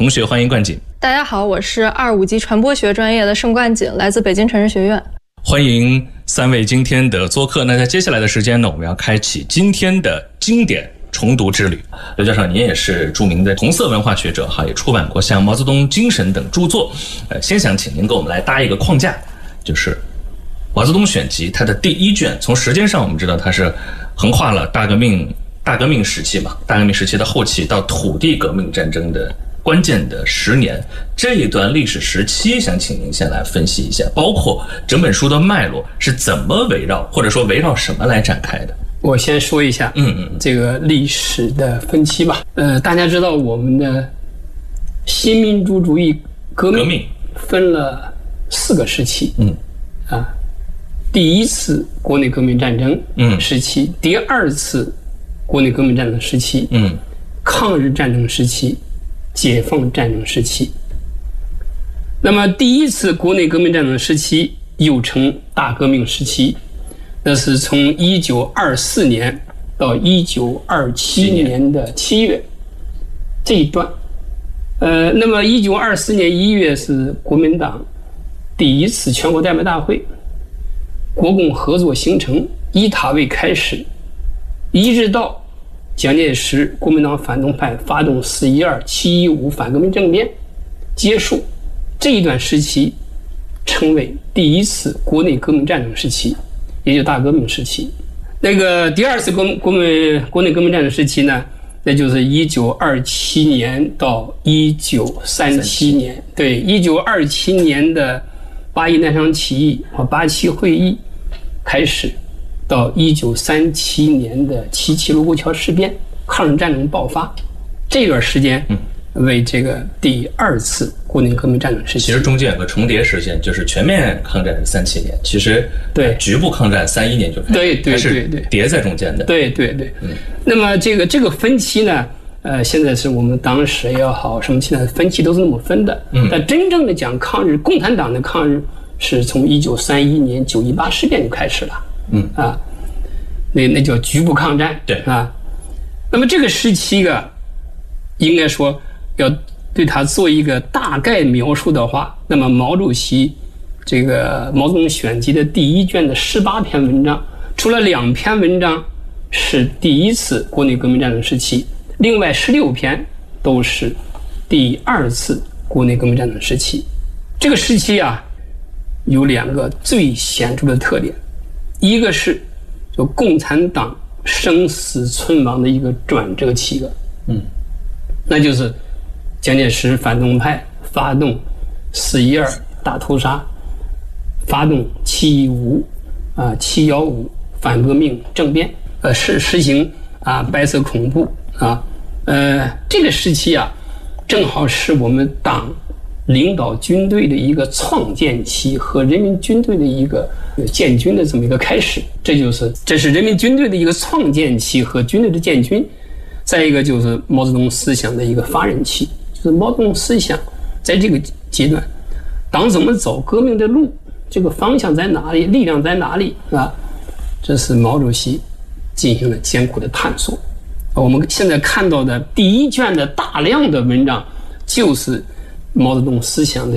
同学，欢迎冠锦。 大家好，我是25级传播学专业的盛冠锦，来自北京城市学院。 欢迎3位今天的做客。那在接下来的时间呢，我们要开启今天的经典重读之旅。刘教授，您也是著名的红色文化学者，也出版过像《毛泽东精神》等著作。先想请您给我们来搭一个框架，就是《毛泽东选集》它的第1卷。从时间上，我们知道它是横跨了大革命时期嘛，大革命时期的后期到土地革命战争的关键的10年，这一段历史时期，想请您先来分析一下，包括整本书的脉络是怎么围绕，或者说围绕什么来展开的。 我先说一下，这个历史的分期吧。大家知道我们的新民主主义革命分了4个时期，第1次国内革命战争时期，第2次国内革命战争时期，抗日战争时期，解放战争时期。那么第1次国内革命战争时期又称大革命时期，那是从1924年到1927年的7月这一段。那么1924年1月是国民党第1次全国代表大会，国共合作形成，以它为开始，一直到蒋介石国民党反动派发动4·12、7·15反革命政变结束，这一段时期称为第1次国内革命战争时期，也就大革命时期。那个第2次国内革命战争时期呢，那就是1927年到1937年。对，1927年的8一南昌起义和8七会议开始，到1937年的7·7卢沟桥事变，抗日战争爆发，这段时间为这个第2次国内革命战争时期。 其实中间有个重叠时间，就是全面抗战是37年，其实对局部抗战31年就开始， 对， 是叠在中间的。 对。那么这个分期呢，现在是我们党史也好，什么其他的分期都是那么分的。但真正的讲抗日，共产党的抗日是从1931年9·18事变就开始了。那叫局部抗战。 对啊。那么这个时期应该说要对它做一个大概描述的话，那么毛主席这个《毛泽东选集》的第1卷的18篇文章，除了2篇文章是第1次国内革命战争时期，另外16篇都是第2次国内革命战争时期。这个时期有2个最显著的特点，一个是就共产党生死存亡的一个转折期那就是蒋介石反动派发动4·12大屠杀，发动7·15、7·15反革命政变，实行白色恐怖这个时期正好是我们党领导军队的一个创建期和人民军队的一个建军的这么一个开始，这是人民军队的一个创建期和军队的建军。再一个就是毛泽东思想的一个发轫期，就是毛泽东思想在这个阶段，党怎么走革命的路，这个方向在哪里，力量在哪里这是毛主席进行了艰苦的探索。我们现在看到的第1卷的大量的文章，就是毛泽东思想的